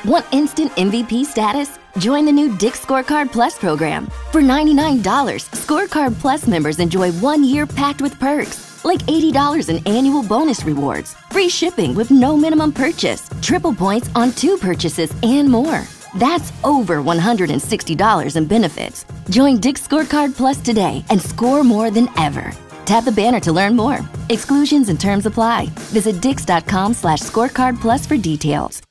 Want instant MVP status? Join the new Dick's Scorecard Plus program. For $99, Scorecard Plus members enjoy 1 year packed with perks, like $80 in annual bonus rewards, free shipping with no minimum purchase, triple points on 2 purchases, and more. That's over $160 in benefits. Join Dick's Scorecard Plus today and score more than ever. Tap the banner to learn more. Exclusions and terms apply. Visit dix.com/scorecardplus for details.